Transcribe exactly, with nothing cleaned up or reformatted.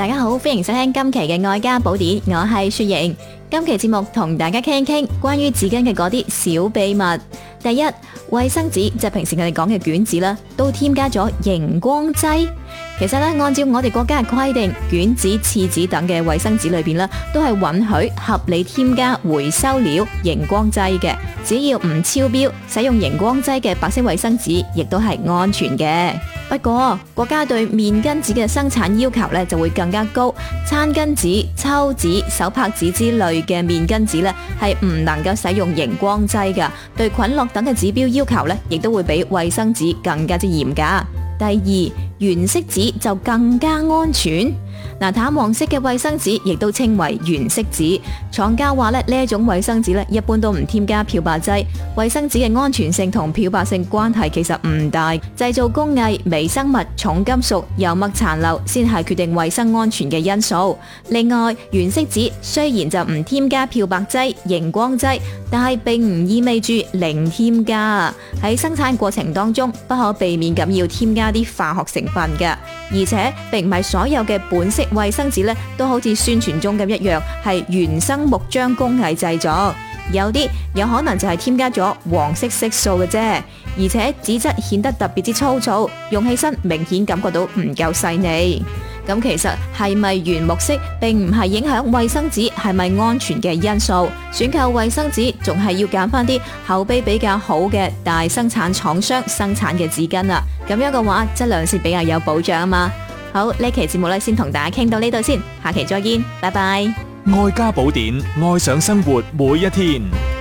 大家好，歡迎收聽今期嘅愛家寶典，我係雪瑩。今期節目同大家傾一傾關於紙巾嘅嗰啲小秘密。第一，衛生紙即係平時我哋講嘅卷紙啦，都添加咗熒光劑。其實咧，按照我哋國家嘅規定，卷紙、廁紙等嘅衛生紙裏邊咧，都係允許合理添加回收料熒光劑嘅。只要唔超標，使用熒光劑嘅白色衛生紙亦都係安全嘅。不過，國家對面巾紙嘅生產要求咧就會更加高，餐巾紙、抽紙、手拍紙之類嘅面巾紙咧係唔能夠使用熒光劑噶，對菌落等嘅指標要求咧亦都會比衛生紙更加之嚴格。第二，原色紙就更加安全。嗱，淡黃色嘅衛生紙亦都稱為原色紙。廠家話咧，呢一種衛生紙咧，一般都唔添加漂白劑。衛生紙嘅安全性同漂白性關係其實唔大，製造工藝、微生物、重金屬、油墨殘留先係決定衛生安全嘅因素。另外，原色紙雖然就唔添加漂白劑、熒光劑，但係並唔意味住零添加。喺生產過程當中，不可避免咁要添加啲化學成分嘅，而且並唔係所有嘅本色衛生紙咧都好似宣傳中咁一樣係原生木漿工藝製作，有啲有可能就係添加咗黃色色素嘅啫，而且紙質顯得特別之粗糙，用起身明顯感覺到唔夠細膩。咁其實係咪原木色並唔係影響衛生紙係咪安全嘅因素，選購衛生紙仲係要揀翻啲口碑比較好嘅大生產廠商生產嘅紙巾啦，咁樣嘅話質量先比較有保障啊嘛。好，呢期節目咧先同大家傾到呢度先，下期再見，拜拜。 愛家寶典，愛上生活每一天。